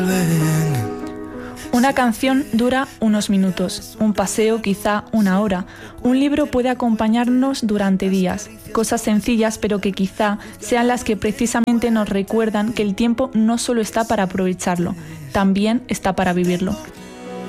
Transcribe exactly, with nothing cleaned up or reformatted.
Una canción dura unos minutos, un paseo quizá una hora, un libro puede acompañarnos durante días, cosas sencillas pero que quizá sean las que precisamente nos recuerdan que el tiempo no solo está para aprovecharlo, también está para vivirlo.